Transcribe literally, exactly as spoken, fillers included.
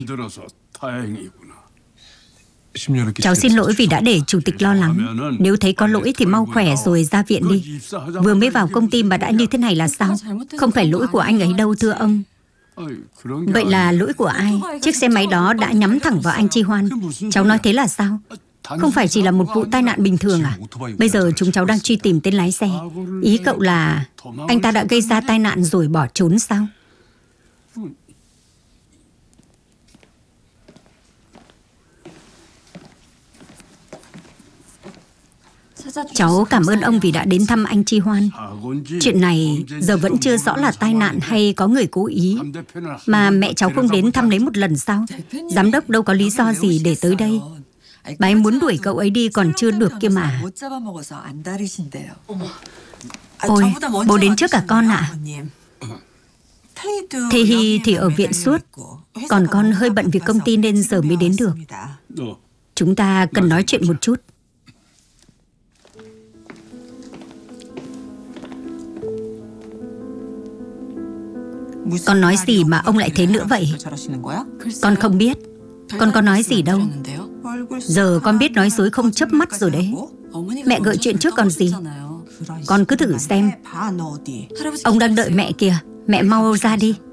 Cháu xin lỗi vì đã để chủ tịch lo lắng. Nếu thấy có lỗi thì mau khỏe rồi ra viện đi. Vừa mới vào công ty mà đã như thế này là sao? Không phải lỗi của anh ấy đâu thưa ông. Vậy là lỗi của ai? Chiếc xe máy đó đã nhắm thẳng vào anh Chi Hoan. Cháu nói thế là sao? Không phải chỉ là một vụ tai nạn bình thường à? Bây giờ chúng cháu đang truy tìm tên lái xe. Ý cậu là anh ta đã gây ra tai nạn rồi bỏ trốn sao? Cháu cảm ơn ông vì đã đến thăm anh Chi Hoan. Chuyện này giờ vẫn chưa rõ là tai nạn hay có người cố ý. Mà mẹ cháu không đến thăm lấy một lần sao? Giám đốc đâu có lý do gì để tới đây. Bà ấy muốn đuổi cậu ấy đi còn chưa được kia mà. Ôi, bố đến trước cả con ạ. Thê Hy thì ở viện suốt. Còn con hơi bận việc công ty nên giờ mới đến được. Chúng ta cần nói chuyện một chút. Con nói gì mà ông lại thế nữa vậy? Con không biết. Con có nói gì đâu. Giờ con biết nói dối không chớp mắt rồi đấy. Mẹ gợi chuyện trước còn gì. Con cứ thử xem. Ông đang đợi mẹ kìa. Mẹ mau ra đi.